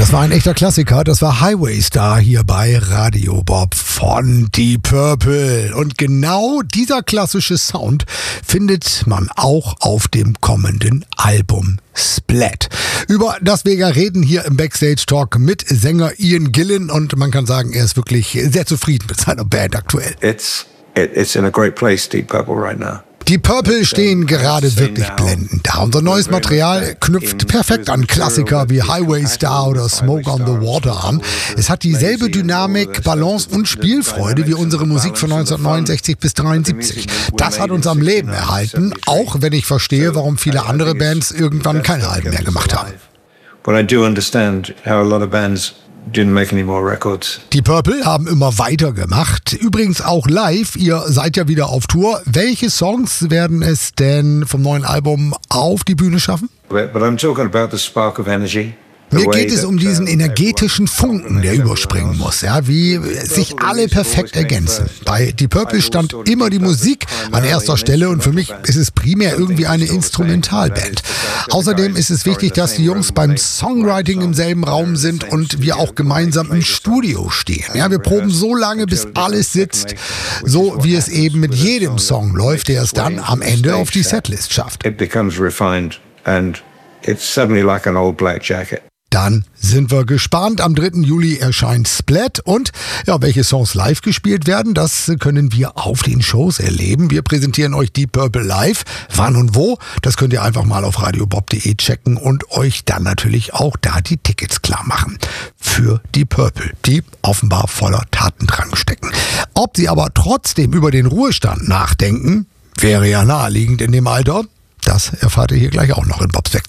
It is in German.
Das war ein echter Klassiker, das war Highway Star hier bei Radio Bob von Deep Purple. Und genau dieser klassische Sound findet man auch auf dem kommenden Album Splat. Über das wir reden hier im Backstage Talk mit Sänger Ian Gillan und man kann sagen, er ist wirklich sehr zufrieden mit seiner Band aktuell. It's in a great place, Deep Purple, right now. Die Purple stehen gerade wirklich blendend da. Unser neues Material knüpft perfekt an Klassiker wie Highway Star oder Smoke on the Water an. Es hat dieselbe Dynamik, Balance und Spielfreude wie unsere Musik von 1969 bis 1973. Das hat uns am Leben erhalten, auch wenn ich verstehe, warum viele andere Bands irgendwann keine Alben mehr gemacht haben. But I do understand how a lot of bands didn't make any more records. Die Purple haben immer weitergemacht. Übrigens auch live. Ihr seid ja wieder auf Tour. Welche Songs werden es denn vom neuen Album auf die Bühne schaffen? But I'm talking about the spark of energy. Mir geht es um diesen energetischen Funken, der überspringen muss, ja, wie sich alle perfekt ergänzen. Bei Deep Purple stand immer die Musik an erster Stelle und für mich ist es primär irgendwie eine Instrumentalband. Außerdem ist es wichtig, dass die Jungs beim Songwriting im selben Raum sind und wir auch gemeinsam im Studio stehen. Ja, wir proben so lange, bis alles sitzt, so wie es eben mit jedem Song läuft, der es dann am Ende auf die Setlist schafft. It becomes refined and it's suddenly like an old black jacket. Dann sind wir gespannt. Am 3. Juli erscheint Splat und ja, welche Songs live gespielt werden, das können wir auf den Shows erleben. Wir präsentieren euch Deep Purple live. Wann und wo, das könnt ihr einfach mal auf radiobob.de checken und euch dann natürlich auch da die Tickets klar machen. Für Deep Purple, die offenbar voller Tatendrang stecken. Ob sie aber trotzdem über den Ruhestand nachdenken, wäre ja naheliegend in dem Alter. Das erfahrt ihr hier gleich auch noch in Bobs